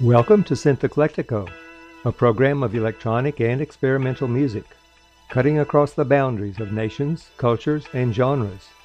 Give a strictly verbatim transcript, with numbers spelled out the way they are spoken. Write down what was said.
Welcome to Synth Eclectico, a program of electronic and experimental music, cutting across the boundaries of nations, cultures, and genres.